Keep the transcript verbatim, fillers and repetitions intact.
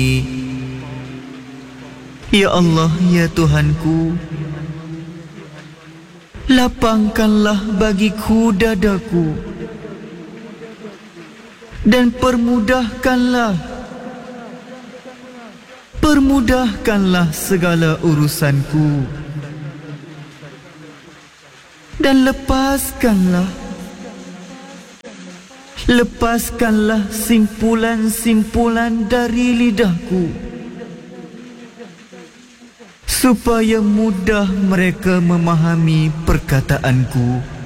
Ya Allah, ya Tuhanku, lapangkanlah bagiku dadaku dan permudahkanlah permudahkanlah segala urusanku dan lepaskanlah lepaskanlah simpulan-simpulan dari lidahku supaya mudah mereka memahami perkataanku